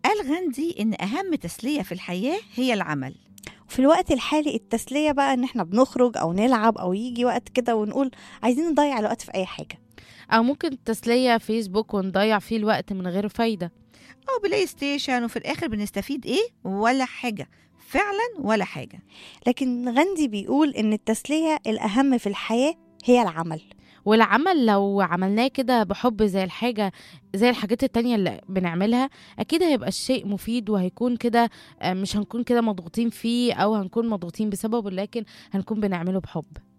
قال غاندي إن أهم تسلية في الحياة هي العمل. وفي الوقت الحالي التسلية بقى ان احنا بنخرج او نلعب او يجي وقت كده ونقول عايزين نضيع الوقت في اي حاجة. أو ممكن التسلية فيسبوك ونضيع فيه الوقت من غير فايدة. أو بلاي ستيشن وفي الآخر بنستفيد إيه؟ ولا حاجة، فعلا ولا حاجة. لكن غاندي بيقول ان التسلية الاهم في الحياة هي العمل. والعمل لو عملناه كده بحب زي الحاجات التانية اللي بنعملها، أكيد هيبقى الشيء مفيد وهيكون كده. مش هنكون كده مضغوطين فيه أو هنكون مضغوطين بسببه، لكن هنكون بنعمله بحب.